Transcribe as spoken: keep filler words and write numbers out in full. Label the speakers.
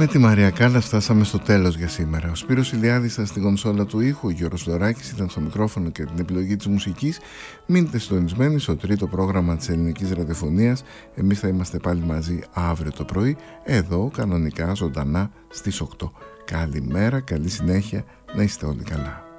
Speaker 1: Με τη Μαρία Κάλλας φτάσαμε στο τέλος για σήμερα. Ο Σπύρος Ηλιάδης ήταν στην κονσόλα του ήχου, ο Γιώργος Δωράκης ήταν στο μικρόφωνο και την επιλογή της μουσικής. Μείνετε συντονισμένοι στο τρίτο πρόγραμμα της ελληνικής ραδιοφωνίας. Εμείς θα είμαστε πάλι μαζί αύριο το πρωί, εδώ κανονικά ζωντανά στις οκτώ. Καλημέρα, καλή συνέχεια, να είστε όλοι καλά.